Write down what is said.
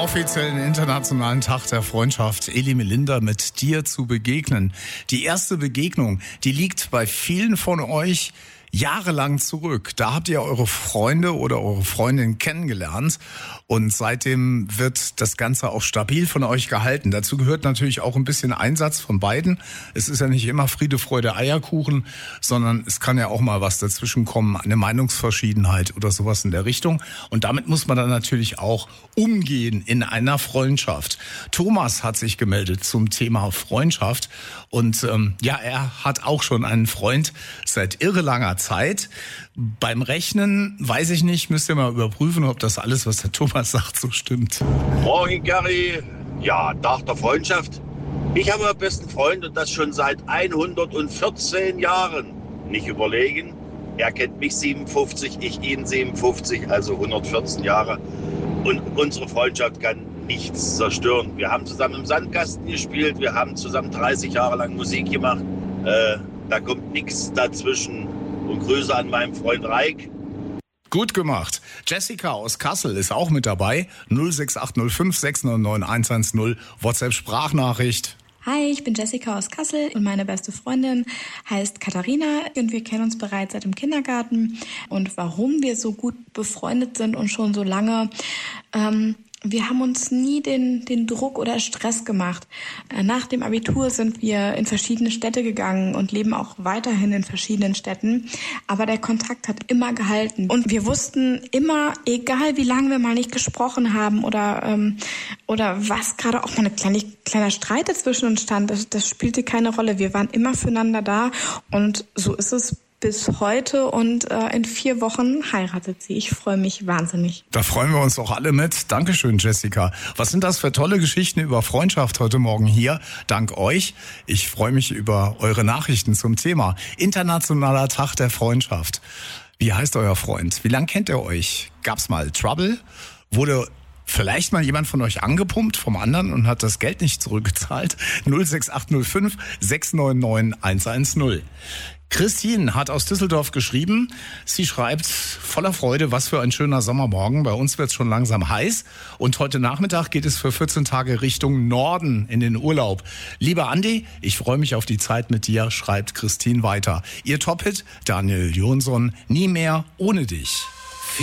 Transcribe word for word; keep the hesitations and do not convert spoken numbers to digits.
offiziellen Internationalen Tag der Freundschaft Elli Melinda mit dir zu begegnen. Die erste Begegnung, die liegt bei vielen von euch jahrelang zurück. Da habt ihr eure Freunde oder eure Freundin kennengelernt und seitdem wird das Ganze auch stabil von euch gehalten. Dazu gehört natürlich auch ein bisschen Einsatz von beiden. Es ist ja nicht immer Friede, Freude, Eierkuchen, sondern es kann ja auch mal was dazwischen kommen, eine Meinungsverschiedenheit oder sowas in der Richtung. Und damit muss man dann natürlich auch umgehen in einer Freundschaft. Thomas hat sich gemeldet zum Thema Freundschaft und ähm, ja, er hat auch schon einen Freund seit irre langer Zeit. Beim Rechnen weiß ich nicht, müsst ihr mal überprüfen, ob das alles, was der Thomas sagt, so stimmt. Morgen, Gary. Ja, Tag der Freundschaft. Ich habe meinen besten Freund und das schon seit hundertvierzehn Jahren. Nicht überlegen, er kennt mich siebenundfünfzig, ich ihn siebenundfünfzig, also hundertvierzehn Jahre. Und unsere Freundschaft kann nichts zerstören. Wir haben zusammen im Sandkasten gespielt, wir haben zusammen dreißig Jahre lang Musik gemacht. Äh, da kommt nichts dazwischen. Und Grüße an meinen Freund Reik. Gut gemacht. Jessica aus Kassel ist auch mit dabei. null sechs acht null fünf sechs neun neun eins eins null. WhatsApp-Sprachnachricht. Hi, ich bin Jessica aus Kassel und meine beste Freundin heißt Katharina und wir kennen uns bereits seit dem Kindergarten. Und warum wir so gut befreundet sind und schon so lange, ähm, wir haben uns nie den, den Druck oder Stress gemacht. Nach dem Abitur sind wir in verschiedene Städte gegangen und leben auch weiterhin in verschiedenen Städten. Aber der Kontakt hat immer gehalten. Und wir wussten immer, egal wie lange wir mal nicht gesprochen haben oder, ähm, oder was gerade auch mal ein kleine, kleiner Streit dazwischen uns stand, das, das spielte keine Rolle. Wir waren immer füreinander da und so ist es bis heute und äh, in vier Wochen heiratet sie. Ich freue mich wahnsinnig. Da freuen wir uns auch alle mit. Dankeschön, Jessica. Was sind das für tolle Geschichten über Freundschaft heute Morgen hier? Dank euch. Ich freue mich über eure Nachrichten zum Thema Internationaler Tag der Freundschaft. Wie heißt euer Freund? Wie lange kennt ihr euch? Gab's mal Trouble? Wurde vielleicht mal jemand von euch angepumpt vom anderen und hat das Geld nicht zurückgezahlt? null sechs acht null fünf sechs neun neun eins eins null. Christine hat aus Düsseldorf geschrieben. Sie schreibt voller Freude, was für ein schöner Sommermorgen. Bei uns wird es schon langsam heiß und heute Nachmittag geht es für vierzehn Tage Richtung Norden in den Urlaub. Lieber Andi, ich freue mich auf die Zeit mit dir, schreibt Christine weiter. Ihr Top-Hit, Daniel Jonsson, Nie mehr ohne dich.